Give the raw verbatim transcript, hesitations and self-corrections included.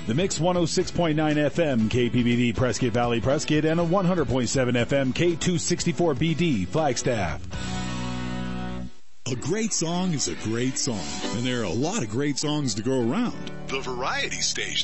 The Mix one oh six point nine F M K P B D Prescott Valley Prescott and a one hundred point seven F M K two sixty-four B D Flagstaff. A great song is a great song, and there are a lot of great songs to go around. The Variety Station.